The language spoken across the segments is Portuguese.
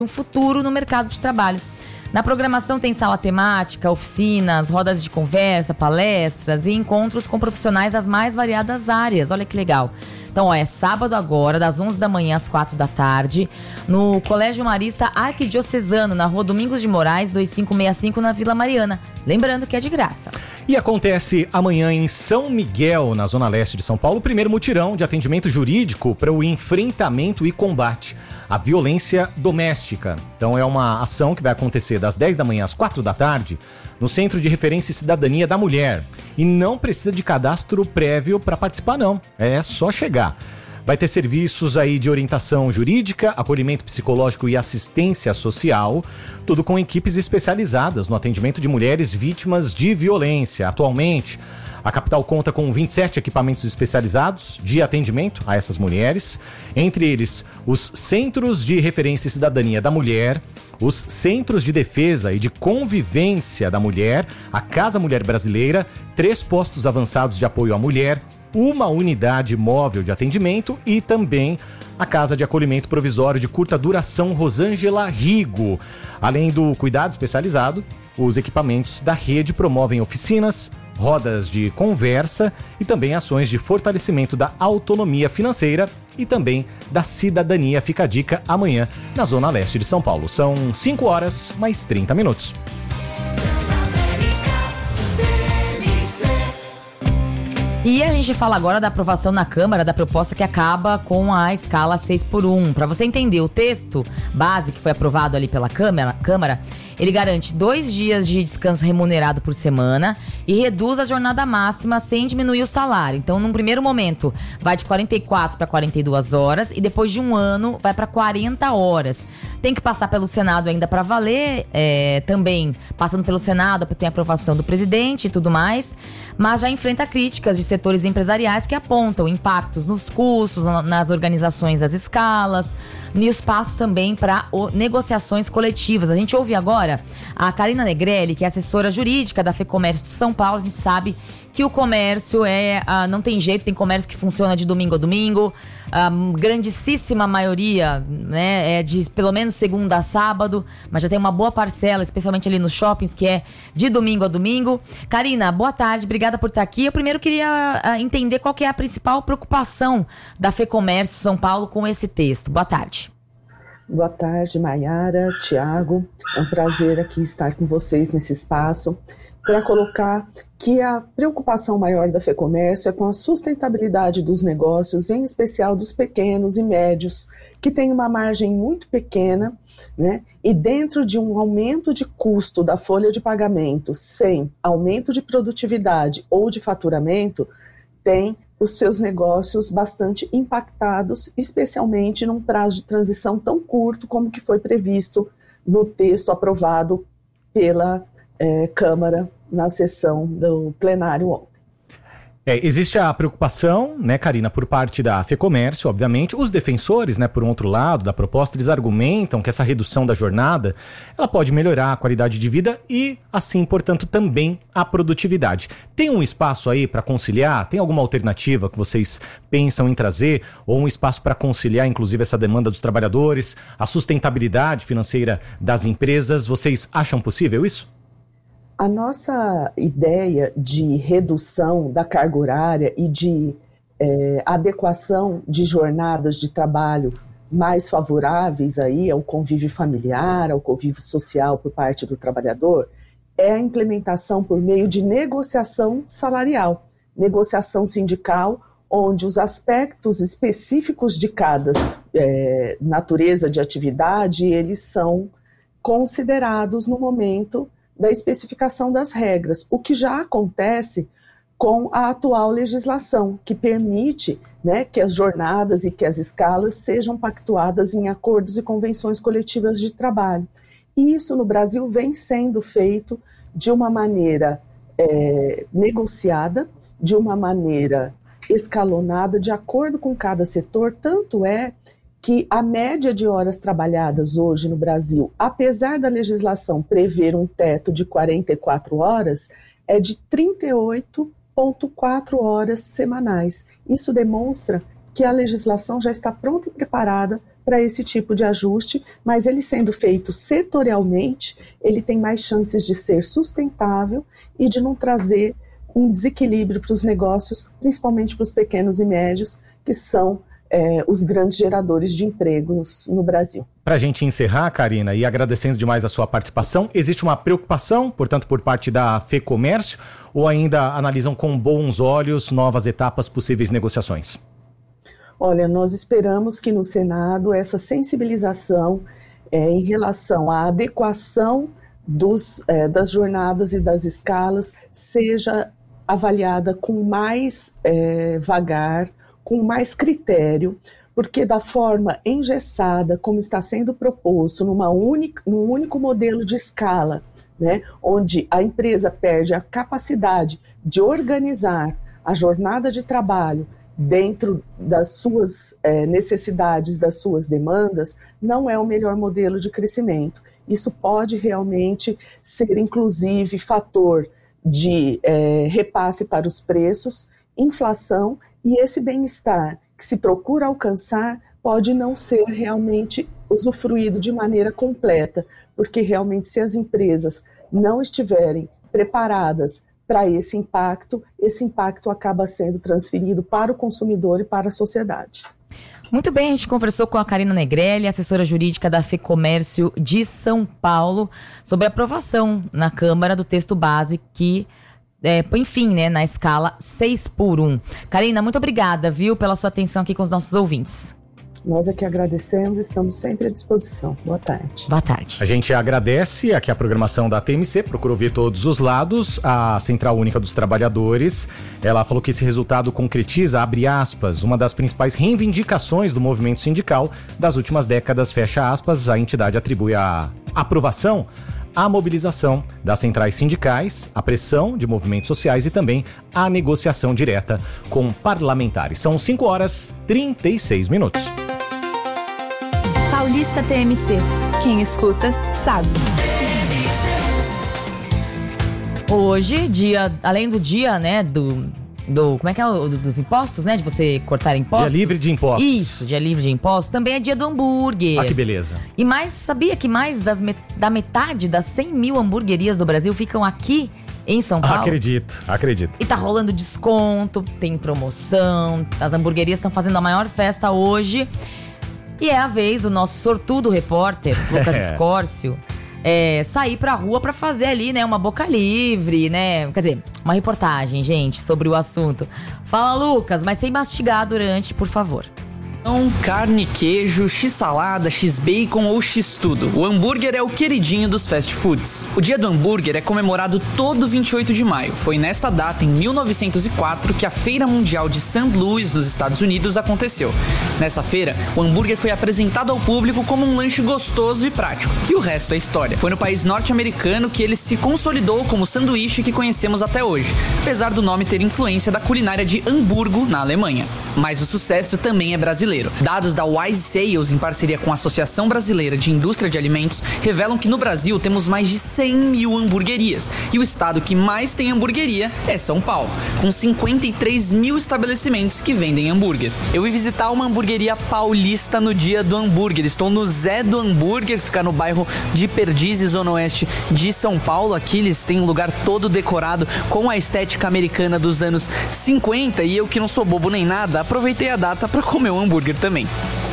um futuro no mercado de trabalho. Na programação tem sala temática, oficinas, rodas de conversa, palestras e encontros com profissionais das mais variadas áreas. Olha que legal. Então, é sábado agora, das 11 da manhã às 4 da tarde, no Colégio Marista Arquidiocesano, na Rua Domingos de Moraes, 2565, na Vila Mariana. Lembrando que é de graça. E acontece amanhã em São Miguel, na Zona Leste de São Paulo, o primeiro mutirão de atendimento jurídico para o enfrentamento e combate à violência doméstica. Então é uma ação que vai acontecer das 10 da manhã às 4 da tarde no Centro de Referência e Cidadania da Mulher. E não precisa de cadastro prévio para participar, não. É só chegar. Vai ter serviços aí de orientação jurídica, acolhimento psicológico e assistência social, tudo com equipes especializadas no atendimento de mulheres vítimas de violência. Atualmente, a capital conta com 27 equipamentos especializados de atendimento a essas mulheres, entre eles os Centros de Referência e Cidadania da Mulher, os Centros de Defesa e de Convivência da Mulher, a Casa Mulher Brasileira, 3 postos avançados de apoio à mulher, uma unidade móvel de atendimento e também a Casa de Acolhimento Provisório de Curta Duração Rosângela Rigo. Além do cuidado especializado, os equipamentos da rede promovem oficinas, rodas de conversa e também ações de fortalecimento da autonomia financeira e também da cidadania. Fica a dica amanhã na Zona Leste de São Paulo. São 5 horas mais 30 minutos. E a gente fala agora da aprovação na Câmara da proposta que acaba com a escala 6x1. Para você entender, o texto base que foi aprovado ali pela Câmara, ele garante 2 dias de descanso remunerado por semana e reduz a jornada máxima sem diminuir o salário. Então, num primeiro momento, vai de 44 para 42 horas e depois de um ano vai para 40 horas. Tem que passar pelo Senado ainda para valer, também passando pelo Senado tem a aprovação do presidente e tudo mais, mas já enfrenta críticas de setores empresariais que apontam impactos nos custos, nas organizações das escalas e os passos também para negociações coletivas. A gente ouve agora a Karina Negrelli, que é assessora jurídica da FEComércio de São Paulo. A gente sabe que o comércio não tem jeito, tem comércio que funciona de domingo a domingo, a grandíssima maioria, né, é de pelo menos segunda a sábado, mas já tem uma boa parcela, especialmente ali nos shoppings, que é de domingo a domingo. Karina, boa tarde, obrigada por estar aqui. Eu primeiro queria entender qual que é a principal preocupação da FEComércio São Paulo com esse texto. Boa tarde. Boa tarde, Maiara, Tiago. É um prazer aqui estar com vocês nesse espaço para colocar que a preocupação maior da FEComércio é com a sustentabilidade dos negócios, em especial dos pequenos e médios, que tem uma margem muito pequena, né? E dentro de um aumento de custo da folha de pagamento, sem aumento de produtividade ou de faturamento, tem os seus negócios bastante impactados, especialmente num prazo de transição tão curto como que foi previsto no texto aprovado pela Câmara na sessão do plenário ontem. Existe a preocupação, né, Karina, por parte da FEComércio, obviamente. Os defensores, né, por um outro lado, da proposta, eles argumentam que essa redução da jornada, ela pode melhorar a qualidade de vida e, assim, portanto, também a produtividade. Tem um espaço aí para conciliar? Tem alguma alternativa que vocês pensam em trazer? Ou um espaço para conciliar, inclusive, essa demanda dos trabalhadores, a sustentabilidade financeira das empresas? Vocês acham possível isso? A nossa ideia de redução da carga horária e de adequação de jornadas de trabalho mais favoráveis aí ao convívio familiar, ao convívio social por parte do trabalhador, é a implementação por meio de negociação salarial, negociação sindical, onde os aspectos específicos de cada natureza de atividade, eles são considerados no momento da especificação das regras, o que já acontece com a atual legislação, que permite, né, que as jornadas e que as escalas sejam pactuadas em acordos e convenções coletivas de trabalho. E isso no Brasil vem sendo feito de uma maneira negociada, de uma maneira escalonada, de acordo com cada setor, tanto é que a média de horas trabalhadas hoje no Brasil, apesar da legislação prever um teto de 44 horas, é de 38,4 horas semanais. Isso demonstra que a legislação já está pronta e preparada para esse tipo de ajuste, mas ele sendo feito setorialmente, ele tem mais chances de ser sustentável e de não trazer um desequilíbrio para os negócios, principalmente para os pequenos e médios, que são os grandes geradores de emprego no Brasil. Para a gente encerrar, Karina, e agradecendo demais a sua participação, existe uma preocupação, portanto, por parte da FEComércio, ou ainda analisam com bons olhos novas etapas, possíveis negociações? Olha, nós esperamos que no Senado essa sensibilização em relação à adequação das jornadas e das escalas seja avaliada com mais vagar, com mais critério, porque da forma engessada, como está sendo proposto, num único modelo de escala, né, onde a empresa perde a capacidade de organizar a jornada de trabalho dentro das suas necessidades, das suas demandas, não é o melhor modelo de crescimento. Isso pode realmente ser, inclusive, fator de repasse para os preços, inflação, e esse bem-estar que se procura alcançar pode não ser realmente usufruído de maneira completa, porque realmente se as empresas não estiverem preparadas para esse impacto acaba sendo transferido para o consumidor e para a sociedade. Muito bem, a gente conversou com a Karina Negrelli, assessora jurídica da FEComércio de São Paulo, sobre a aprovação na Câmara do texto base que põe fim, né, na escala 6x1. Karina, muito obrigada, viu, pela sua atenção aqui com os nossos ouvintes. Nós é que agradecemos, estamos sempre à disposição. Boa tarde. Boa tarde. A gente agradece aqui a programação da TMC, procura ouvir todos os lados. A Central Única dos Trabalhadores, ela falou que esse resultado concretiza, abre aspas, uma das principais reivindicações do movimento sindical das últimas décadas, fecha aspas. A entidade atribui a aprovação à mobilização das centrais sindicais, a pressão de movimentos sociais e também a negociação direta com parlamentares. São 5h36. Paulista TMC. Quem escuta, sabe. Hoje, além do dia, né, como é que é dos impostos, né? De você cortar impostos. Dia livre de impostos. Isso, dia livre de impostos. Também é dia do hambúrguer. Ah, que beleza. E sabia que mais da metade das 100 mil hamburguerias do Brasil ficam aqui em São Paulo? Acredito. E tá rolando desconto, tem promoção, as hamburguerias estão fazendo a maior festa hoje. E é a vez do nosso sortudo repórter, Lucas Escórcio, sair pra rua pra fazer ali, né, uma boca livre, né? Quer dizer, uma reportagem, gente, sobre o assunto. Fala, Lucas, mas sem mastigar durante, por favor. Carne, queijo, x-salada, x-bacon ou x-tudo. O hambúrguer é o queridinho dos fast foods. O dia do hambúrguer é comemorado todo 28 de maio. Foi nesta data, em 1904, que a Feira Mundial de St. Louis, dos Estados Unidos, aconteceu. Nessa feira, o hambúrguer foi apresentado ao público como um lanche gostoso e prático. E o resto é história. Foi no país norte-americano que ele se consolidou como o sanduíche que conhecemos até hoje, apesar do nome ter influência da culinária de Hamburgo, na Alemanha. Mas o sucesso também é brasileiro. Dados da Wise Sales, em parceria com a Associação Brasileira de Indústria de Alimentos, revelam que no Brasil temos mais de 100 mil hamburguerias. E o estado que mais tem hamburgueria é São Paulo, com 53 mil estabelecimentos que vendem hambúrguer. Eu ia visitar uma hamburgueria paulista no dia do hambúrguer. Estou no Zé do Hambúrguer, fica no bairro de Perdizes, zona oeste de São Paulo. Aqui eles têm um lugar todo decorado com a estética americana dos anos 50. E eu, que não sou bobo nem nada, aproveitei a data para comer um hambúrguer também.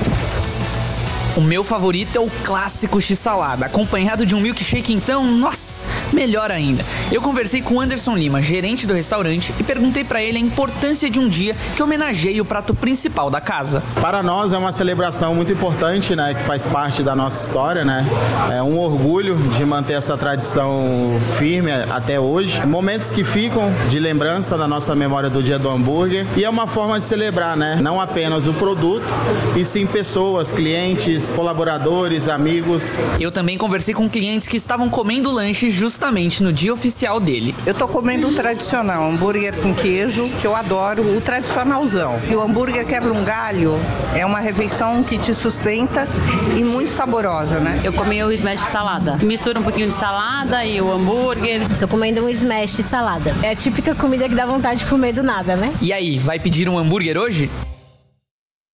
O meu favorito é o clássico x-salada, acompanhado de um milkshake, então, nossa, melhor ainda. Eu conversei com o Anderson Lima, gerente do restaurante, e perguntei pra ele a importância de um dia que homenageie o prato principal da casa. Para nós é uma celebração muito importante, né, que faz parte da nossa história, né? É um orgulho de manter essa tradição firme até hoje. Momentos que ficam de lembrança na nossa memória do dia do hambúrguer, e é uma forma de celebrar, né? Não apenas o produto, e sim pessoas, clientes, colaboradores, amigos. Eu também conversei com clientes que estavam comendo lanche justamente no dia oficial dele. Eu tô comendo um tradicional, hambúrguer com queijo, que eu adoro, o tradicionalzão. E o hambúrguer quebra um galho, é uma refeição que te sustenta e muito saborosa, né? Eu comi o smash salada. Mistura um pouquinho de salada e o hambúrguer. Tô comendo um smash salada. É a típica comida que dá vontade de comer do nada, né? E aí, vai pedir um hambúrguer hoje?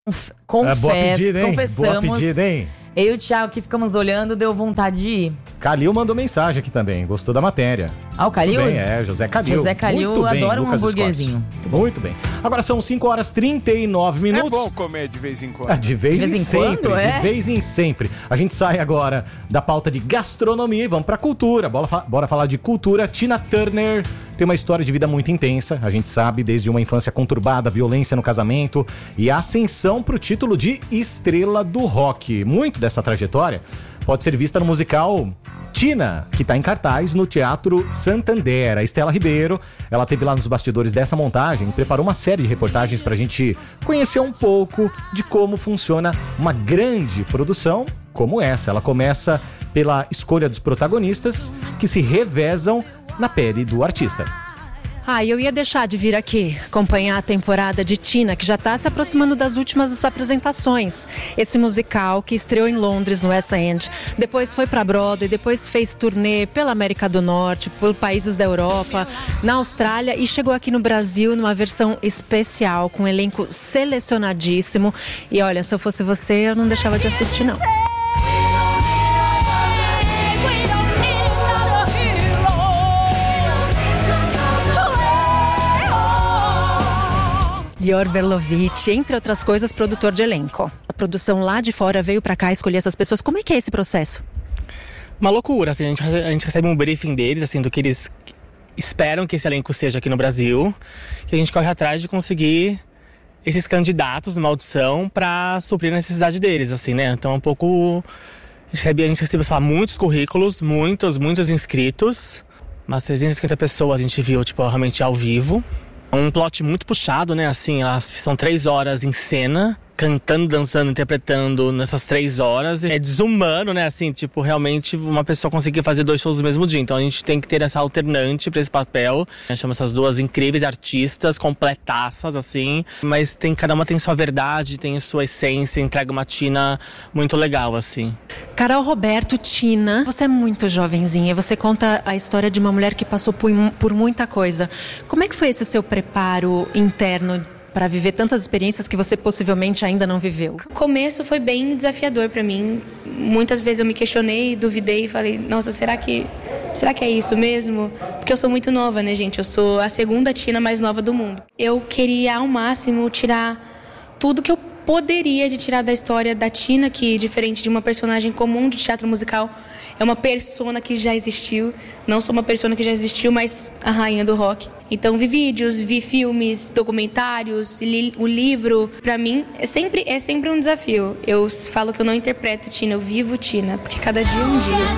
Boa pedida, hein? Confessamos. Boa pedida, hein? Eu e o Thiago que ficamos olhando, deu vontade de ir. Calil mandou mensagem aqui também, gostou da matéria. Ah, o Calil? Muito bem, José Calil. José Calil adora um hambúrguerzinho. Muito bem. Agora são 5h39. É bom comer de vez em quando. De vez em sempre, quando, de vez em sempre. A gente sai agora da pauta de gastronomia e vamos pra cultura. Bora falar de cultura. Tina Turner tem uma história de vida muito intensa, a gente sabe, desde uma infância conturbada, violência no casamento e a ascensão pro título de estrela do rock. Muito dessa trajetória pode ser vista no musical Tina, que está em cartaz no Teatro Santander. A Estela Ribeiro, ela esteve lá nos bastidores dessa montagem e preparou uma série de reportagens pra gente conhecer um pouco de como funciona uma grande produção como essa. Ela começa pela escolha dos protagonistas que se revezam na pele do artista. Eu ia deixar de vir aqui acompanhar a temporada de Tina, que já está se aproximando das últimas apresentações. Esse musical que estreou em Londres, no West End, depois foi para Broadway, depois fez turnê pela América do Norte, por países da Europa, na Austrália e chegou aqui no Brasil numa versão especial, com um elenco selecionadíssimo. E olha, se eu fosse você, eu não deixava de assistir, não. Lior Berlovitch, entre outras coisas, produtor de elenco. A produção lá de fora veio pra cá escolher essas pessoas. Como é que é esse processo? Uma loucura, assim, a gente recebe um briefing deles, assim, do que eles esperam que esse elenco seja aqui no Brasil. E a gente corre atrás de conseguir esses candidatos numa audição pra suprir a necessidade deles, assim, né? Então, um pouco... A gente recebe, sei lá, muitos currículos, muitos inscritos. Umas 350 pessoas a gente viu, tipo, realmente ao vivo. Um plot muito puxado, né, assim, são 3 horas em cena, cantando, dançando, interpretando nessas 3 horas. É desumano, né, assim, tipo, realmente uma pessoa conseguir fazer 2 shows no mesmo dia. Então a gente tem que ter essa alternante pra esse papel. A gente chama essas 2 incríveis artistas, completaças, assim. Mas cada uma tem sua verdade, tem sua essência, entrega uma Tina muito legal, assim. Carol Roberto, Tina, você é muito jovenzinha, você conta a história de uma mulher que passou por muita coisa. Como é que foi esse seu preparo interno para viver tantas experiências que você possivelmente ainda não viveu? O começo foi bem desafiador para mim. Muitas vezes eu me questionei, duvidei e falei, nossa, será que é isso mesmo? Porque eu sou muito nova, né, gente? Eu sou a segunda Tina mais nova do mundo. Eu queria ao máximo tirar tudo que eu poderia de tirar da história da Tina, que diferente de uma personagem comum de teatro musical, é uma persona que já existiu. Não sou uma persona que já existiu, mas a rainha do rock. Então vi vídeos, vi filmes, documentários, li o livro. Pra mim é sempre um desafio. Eu falo que eu não interpreto Tina, eu vivo Tina, porque cada dia é um dia.